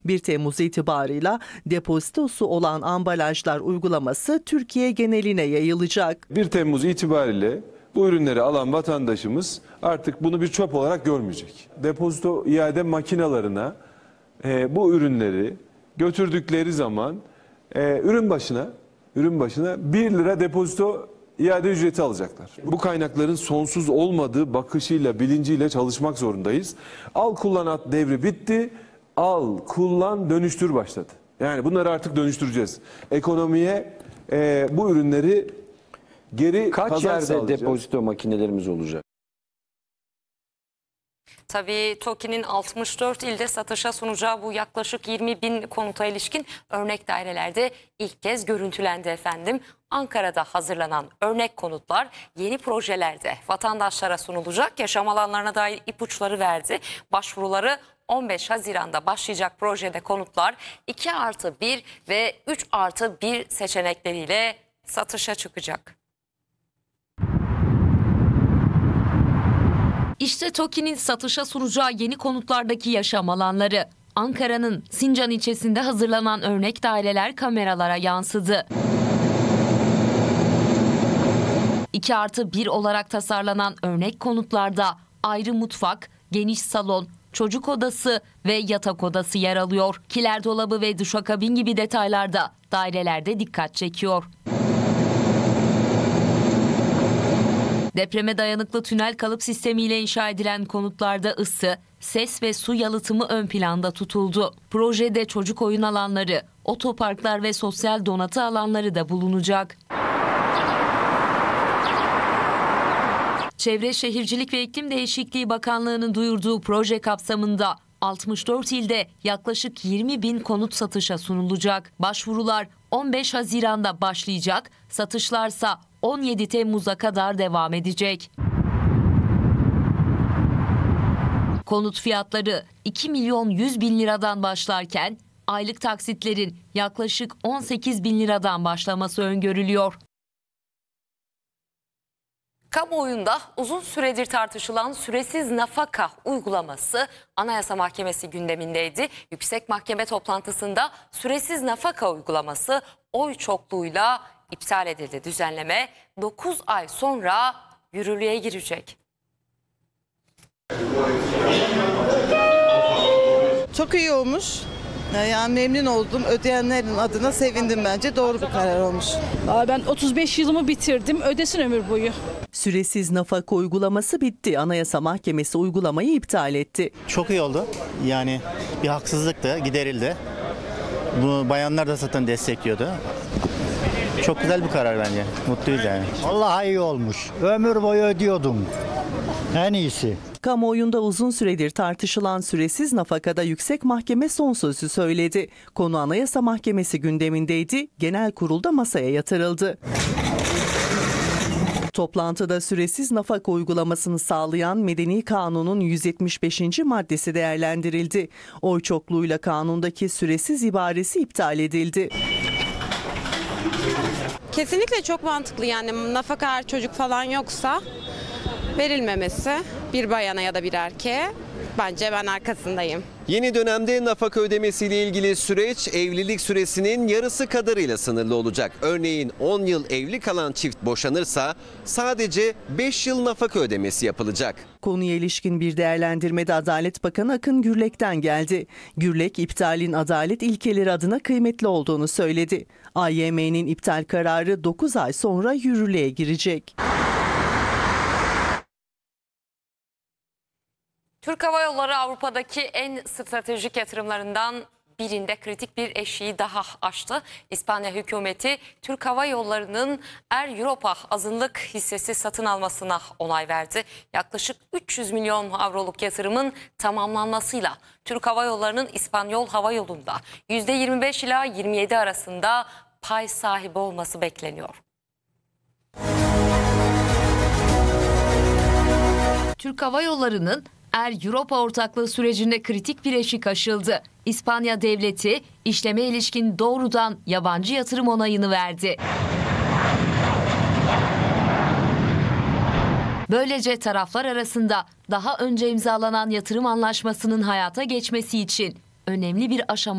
1 Temmuz itibarıyla depozitosu olan ambalajlar uygulaması Türkiye geneline yayılacak. 1 Temmuz itibariyle bu ürünleri alan vatandaşımız artık bunu bir çöp olarak görmeyecek. Depozito iade makinalarına bu ürünleri götürdükleri zaman ürün başına 1 lira depozito iade ücreti alacaklar. Bu kaynakların sonsuz olmadığı bakışıyla, bilinciyle çalışmak zorundayız. Al kullan at devri bitti. Al kullan dönüştür başladı. Yani bunları artık dönüştüreceğiz. Ekonomiye bu ürünleri geri Kaç pazar yerde sağlayacağız. depozito makinelerimiz olacak? Tabii TOKİ'nin 64 ilde satışa sunacağı bu yaklaşık 20.000 konuta ilişkin örnek dairelerde ilk kez görüntülendi efendim. Ankara'da hazırlanan örnek konutlar yeni projelerde vatandaşlara sunulacak. Yaşam alanlarına dair ipuçları verdi. Başvuruları 15 Haziran'da başlayacak projede konutlar 2+1 ve 3+1 seçenekleriyle satışa çıkacak. İşte TOKİ'nin satışa sunacağı yeni konutlardaki yaşam alanları. Ankara'nın Sincan ilçesinde hazırlanan örnek daireler kameralara yansıdı. 2+1 olarak tasarlanan örnek konutlarda ayrı mutfak, geniş salon, çocuk odası ve yatak odası yer alıyor. Kiler dolabı ve duşakabin gibi detaylar da dairelerde dikkat çekiyor. Depreme dayanıklı tünel kalıp sistemiyle inşa edilen konutlarda ısı, ses ve su yalıtımı ön planda tutuldu. Projede çocuk oyun alanları, otoparklar ve sosyal donatı alanları da bulunacak. Çevre Şehircilik ve İklim Değişikliği Bakanlığı'nın duyurduğu proje kapsamında 64 ilde yaklaşık 20.000 konut satışa sunulacak. Başvurular 15 Haziran'da başlayacak, satışlarsa 17 Temmuz'a kadar devam edecek. Konut fiyatları 2.100.000 liradan başlarken aylık taksitlerin yaklaşık 18.000 liradan başlaması öngörülüyor. Kamuoyunda uzun süredir tartışılan süresiz nafaka uygulaması Anayasa Mahkemesi gündemindeydi. Yüksek Mahkeme toplantısında süresiz nafaka uygulaması oy çokluğuyla iptal edildi. Düzenleme 9 ay sonra yürürlüğe girecek. Çok iyi olmuş. Yani memnun oldum. Ödeyenlerin adına sevindim bence. Doğru bir karar olmuş. Ben 35 yılımı bitirdim. Ödesin ömür boyu. Süresiz nafaka uygulaması bitti. Anayasa Mahkemesi uygulamayı iptal etti. Çok iyi oldu. Yani bir haksızlıktı, giderildi. Bunu bayanlar da zaten destekliyordu. Çok güzel bir karar bence. Mutluyuz yani. Vallahi iyi olmuş. Ömür boyu ödüyordum. En iyisi. Kamuoyunda uzun süredir tartışılan süresiz nafakada Yüksek Mahkeme son sözü söyledi. Konu Anayasa Mahkemesi gündemindeydi. Genel kurulda masaya yatırıldı. Toplantıda süresiz nafaka uygulamasını sağlayan Medeni Kanun'un 175. maddesi değerlendirildi. Oy çokluğuyla kanundaki süresiz ibaresi iptal edildi. Kesinlikle çok mantıklı, yani nafaka çocuk falan yoksa verilmemesi bir bayana ya da bir erkeğe, bence ben arkasındayım. Yeni dönemde nafaka ödemesiyle ilgili süreç evlilik süresinin yarısı kadarıyla sınırlı olacak. Örneğin 10 yıl evli kalan çift boşanırsa sadece 5 yıl nafaka ödemesi yapılacak. Konuya ilişkin bir değerlendirmede Adalet Bakanı Akın Gürlek'ten geldi. Gürlek, iptalin adalet ilkeleri adına kıymetli olduğunu söyledi. AYM'nin iptal kararı 9 ay sonra yürürlüğe girecek. Türk Hava Yolları Avrupa'daki en stratejik yatırımlarından birinde kritik bir eşiği daha aştı. İspanya hükümeti Türk Hava Yolları'nın Air Europa azınlık hissesi satın almasına onay verdi. Yaklaşık 300 milyon avroluk yatırımın tamamlanmasıyla Türk Hava Yolları'nın İspanyol Hava Yolu'nda %25 ila 27 arasında pay sahibi olması bekleniyor. Türk Hava Yolları'nın Air Europa ortaklığı sürecinde kritik bir eşik aşıldı. İspanya devleti işleme ilişkin doğrudan yabancı yatırım onayını verdi. Böylece taraflar arasında daha önce imzalanan yatırım anlaşmasının hayata geçmesi için önemli bir aşama